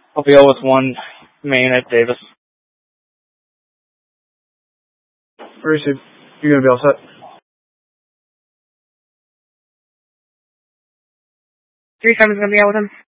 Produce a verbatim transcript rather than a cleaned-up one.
I'll be out with one main at Davis. Received. You're gonna be all set. Three seven's gonna be out with him.